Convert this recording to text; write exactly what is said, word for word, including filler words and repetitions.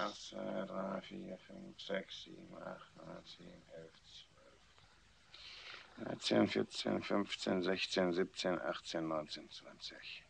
eins, zwei, drei, vier, fünf, sechs, sieben, acht, neun, zehn, elf, zwölf, dreizehn, vierzehn, fünfzehn, sechzehn, siebzehn, achtzehn, neunzehn, zwanzig.